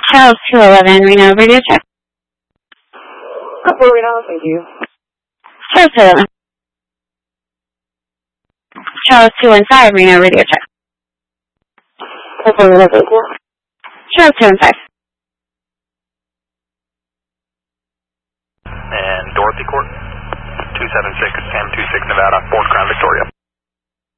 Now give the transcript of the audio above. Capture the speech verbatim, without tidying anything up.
Charles two eleven, Reno, radio check. Couple Reno, thank you. Charles two eleven. Charles two one five, Reno, radio check. Couple Reno, thank you. Charles two one five. And Dorothy Court, two seven six, M two six Nevada, Fort Crown, Victoria.